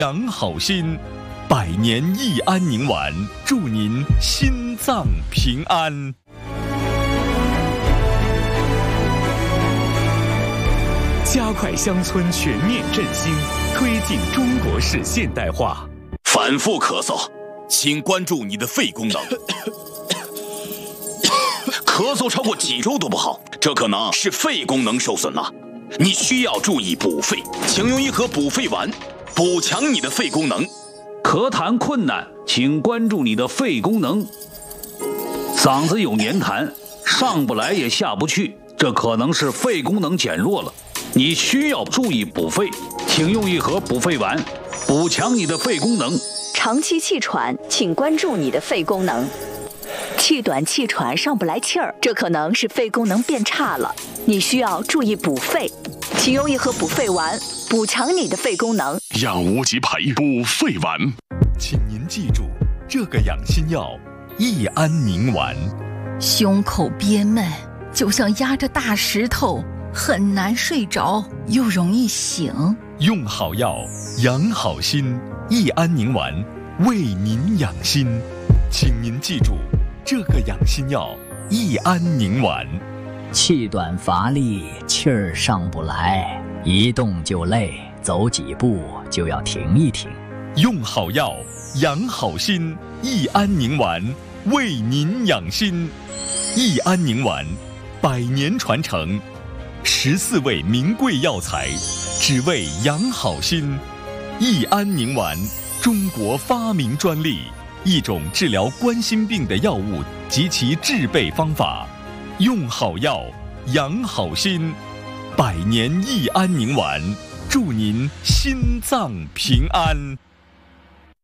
养好心，百年益安宁丸，祝您心脏平安。 加快乡村全面振兴，推进中国式现代化。 反复咳嗽，请关注你的肺功能。咳嗽超过几周都不好，这可能是肺功能受损了。你需要注意补肺，请用一盒补肺丸，补强你的肺功能。 咳痰困难，请关注你的肺功能。嗓子有黏痰，上不来也下不去，这可能是肺功能减弱了。你需要注意补肺，请用一盒补肺丸，补强你的肺功能。 长期气喘，请关注你的肺功能。气短气喘上不来气儿，这可能是肺功能变差了，你需要注意补肺，请用一盒补肺丸，补强你的肺功能。 养无极培补肺丸， 请您记住这个养心药益安宁丸。 胸口憋闷，就像压着大石头，很难睡着，又容易醒。 用好药，养好心，益安宁丸为您养心。请您记住这个养心药益安宁丸。 气短乏力，气儿上不来，一动就累，走几步就要停一停。 用好药，养好心，益安宁丸为您养心。益安宁丸100年传承，14味名贵药材，只为养好心。益安宁丸，中国发明专利，一种治疗冠心病的药物及其制备方法。用好药，养好心，100年益安宁丸，祝您心脏平安。